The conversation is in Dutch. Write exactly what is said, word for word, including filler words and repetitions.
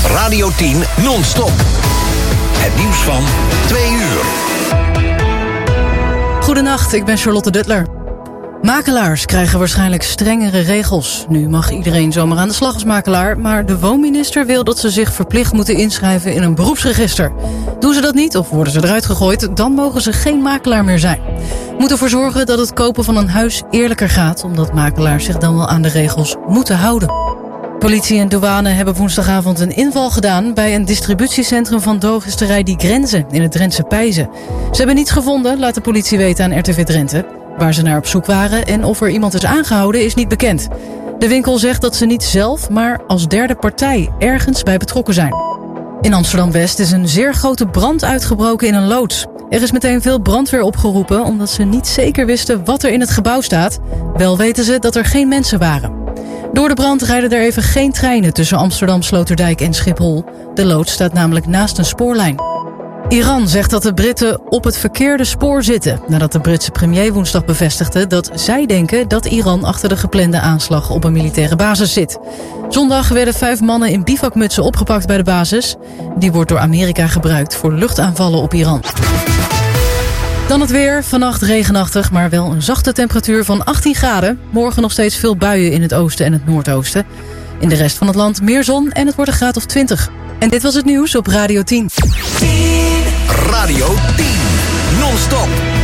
Radio tien non-stop. Het nieuws van twee uur. Goedenacht, ik ben Charlotte Duttler. Makelaars krijgen waarschijnlijk strengere regels. Nu mag iedereen zomaar aan de slag als makelaar, maar de woonminister wil dat ze zich verplicht moeten inschrijven in een beroepsregister. Doen ze dat niet of worden ze eruit gegooid, dan mogen ze geen makelaar meer zijn. Moet ervoor zorgen dat het kopen van een huis eerlijker gaat, omdat makelaars zich dan wel aan de regels moeten houden. Politie en douane hebben woensdagavond een inval gedaan bij een distributiecentrum van drogisterij Die Grenze in het Drentse Peijzen. Ze hebben niets gevonden, laat de politie weten aan R T V Drenthe. Waar ze naar op zoek waren en of er iemand is aangehouden is niet bekend. De winkel zegt dat ze niet zelf, maar als derde partij ergens bij betrokken zijn. In Amsterdam-West is een zeer grote brand uitgebroken in een loods. Er is meteen veel brandweer opgeroepen omdat ze niet zeker wisten wat er in het gebouw staat. Wel weten ze dat er geen mensen waren. Door de brand rijden er even geen treinen tussen Amsterdam, Sloterdijk en Schiphol. De loods staat namelijk naast een spoorlijn. Iran zegt dat de Britten op het verkeerde spoor zitten, nadat de Britse premier woensdag bevestigde dat zij denken dat Iran achter de geplande aanslag op een militaire basis zit. Zondag werden vijf mannen in bivakmutsen opgepakt bij de basis. Die wordt door Amerika gebruikt voor luchtaanvallen op Iran. Dan het weer. Vannacht regenachtig, maar wel een zachte temperatuur van achttien graden. Morgen nog steeds veel buien in het oosten en het noordoosten. In de rest van het land meer zon en het wordt een graad of twintig. En dit was het nieuws op Radio tien. Radio tien non-stop.